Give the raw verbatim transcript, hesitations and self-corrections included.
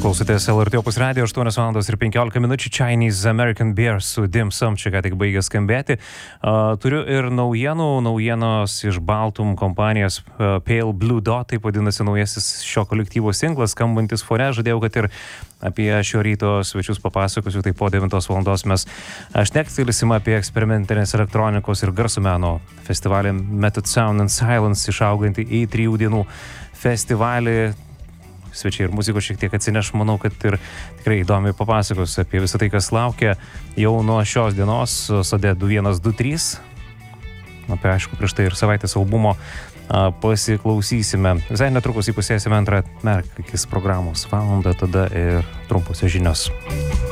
Klausotės L R T Opus Radio, aštuonios valandos ir penkiolika minučių. Chinese American Beer su Dim Sum čia ką tik baigė skambėti. Uh, turiu ir naujienų, naujienos iš Baltum kompanijos uh, Pale Blue Dot, taip vadinasi naujasis šio kolektyvo singlas, skambantis fone. Žadėjau, kad ir apie šio ryto svečius papasakosiu, tai po devintos valandos mes šnektelėsim apie eksperimentinės elektronikos ir garso meno festivalį Method Sound and Silence, išaugantį į trijų dienų festivalį. Svečiai ir muzikos šiek tiek atsineš, manau, kad ir tikrai įdomiai papasakos apie visą tai, kas laukia jau nuo šios dienos Sode du vienas du trys. Apie, aišku, prieš tai ir savaitės albumo a, pasiklausysime. Visai netrukus įpusėsime antrą Merkakis programos valandą, tada ir trumposios žinios.